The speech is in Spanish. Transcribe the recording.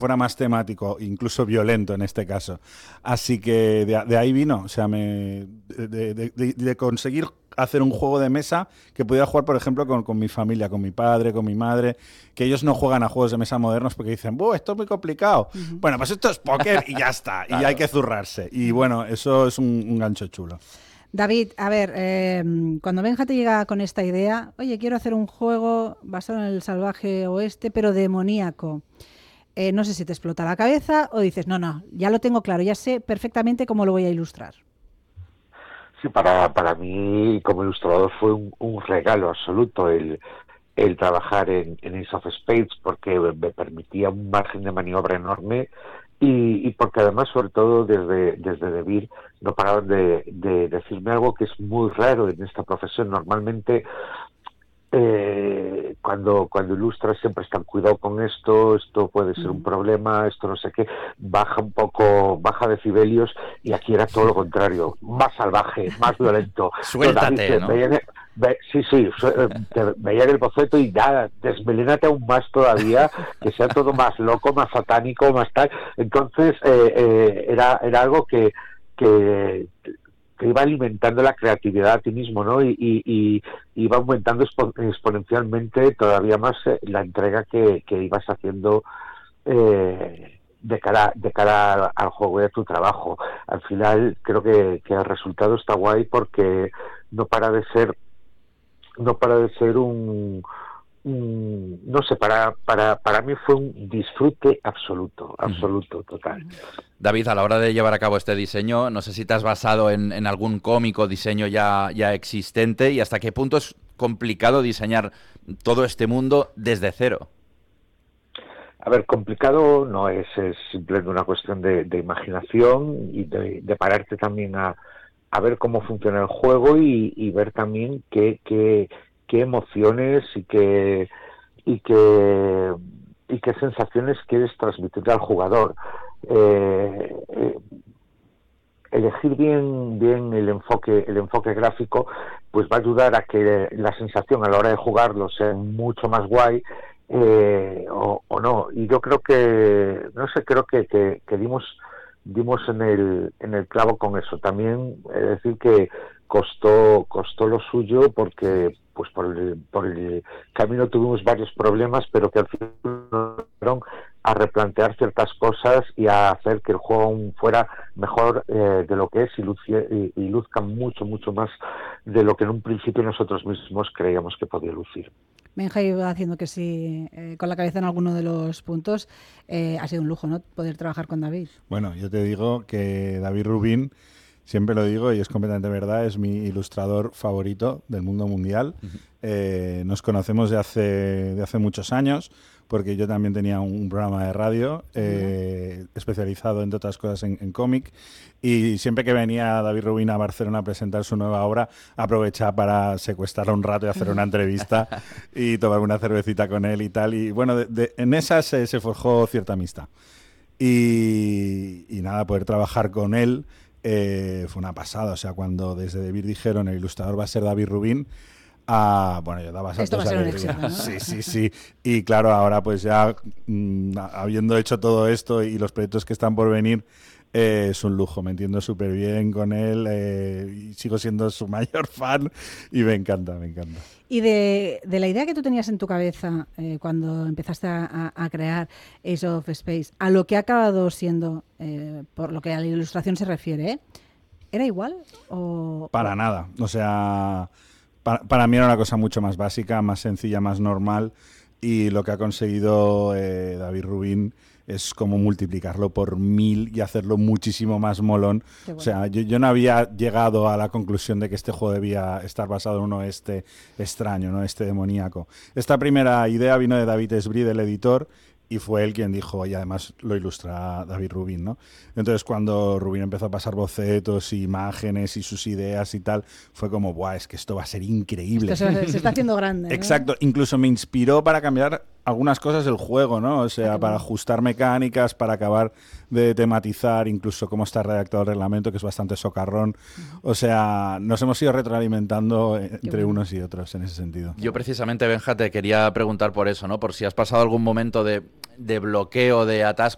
fuera más temático, incluso violento en este caso. Así que de ahí vino, o sea, de conseguir hacer un juego de mesa que pudiera jugar, por ejemplo, con mi familia, con mi padre, con mi madre, que ellos no juegan a juegos de mesa modernos porque dicen, esto es muy complicado. Bueno, pues esto es póker y ya está, y hay que zurrarse. Y bueno, eso es un gancho chulo. David, a ver, cuando Benja te llega con esta idea, oye, quiero hacer un juego basado en el salvaje oeste, pero demoníaco. No sé si te explota la cabeza o dices, no, ya lo tengo claro, ya sé perfectamente cómo lo voy a ilustrar. Sí, para mí como ilustrador fue un regalo absoluto el trabajar en Ace of Spades, porque me permitía un margen de maniobra enorme y porque además, sobre todo desde Devir, no paraban de decirme algo que es muy raro en esta profesión. Normalmente cuando ilustras siempre están cuidado con esto puede ser un problema, esto no sé qué, baja decibelios, y aquí era todo lo contrario, más salvaje, más violento. Suéltate, ¿no? Te veía en el boceto y nada, desmelénate aún más todavía, que sea todo más loco, más satánico, más tal. Entonces era algo que iba alimentando la creatividad a ti mismo, ¿no? Y iba aumentando exponencialmente todavía más la entrega que ibas haciendo de cara al juego y a tu trabajo. Al final creo que el resultado está guay porque no para de ser no sé, para mí fue un disfrute absoluto, total. David, a la hora de llevar a cabo este diseño, no sé si te has basado en algún cómic o diseño ya existente, y hasta qué punto es complicado diseñar todo este mundo desde cero. A ver, complicado no es simplemente una cuestión de imaginación y de pararte también a ver cómo funciona el juego y ver también qué emociones y qué sensaciones quieres transmitir al jugador. Elegir bien el enfoque gráfico pues va a ayudar a que la sensación a la hora de jugarlo sea mucho más guay, o no. Y yo creo que dimos en el clavo con eso. También es decir que costó lo suyo, porque pues por el camino tuvimos varios problemas, pero que al final fueron a replantear ciertas cosas y a hacer que el juego aún fuera mejor de lo que es, y luzca mucho más de lo que en un principio nosotros mismos creíamos que podía lucir. Benja iba haciendo que sí, con la cabeza en alguno de los puntos. Ha sido un lujo, ¿no?, poder trabajar con David. Bueno, yo te digo que David Rubin, siempre lo digo y es completamente verdad, es mi ilustrador favorito del mundo mundial. Nos conocemos de hace muchos años, porque yo también tenía un programa de radio especializado, entre otras cosas, en cómic, y siempre que venía David Rubin a Barcelona a presentar su nueva obra, aprovechaba para secuestrarlo un rato y hacer una entrevista y tomar una cervecita con él y tal. Y bueno, en esas se forjó cierta amistad. Y nada, poder trabajar con él fue una pasada. O sea, cuando desde Devir dijeron el ilustrador va a ser David Rubin, bueno, yo daba saltos. Esto va a ser un éxito, ¿no? Sí. Y claro, ahora pues ya habiendo hecho todo esto y los proyectos que están por venir, es un lujo. Me entiendo súper bien con él, y sigo siendo su mayor fan y me encanta. Y de la idea que tú tenías en tu cabeza cuando empezaste a crear Ace of Spades, a lo que ha acabado siendo, por lo que a la ilustración se refiere, ¿era igual? Para nada. O sea, para mí era una cosa mucho más básica, más sencilla, más normal, y lo que ha conseguido David Rubin es como multiplicarlo por 1000 y hacerlo muchísimo más molón. Bueno. O sea, yo no había llegado a la conclusión de que este juego debía estar basado en un oeste extraño, un oeste demoníaco. Esta primera idea vino de David Esbrí, del editor, y fue él quien dijo, y además lo ilustra David Rubin, ¿no? Entonces cuando Rubin empezó a pasar bocetos, imágenes y sus ideas y tal, fue como, ¡buah, es que esto va a ser increíble! Esto se está haciendo grande, ¿no? Exacto, incluso me inspiró para cambiar algunas cosas del juego, ¿no? O sea, para ajustar mecánicas, para acabar de tematizar incluso cómo está redactado el reglamento, que es bastante socarrón. O sea, nos hemos ido retroalimentando entre unos y otros en ese sentido. Yo precisamente, Benja, te quería preguntar por eso, ¿no? Por si has pasado algún momento de bloqueo, de atasco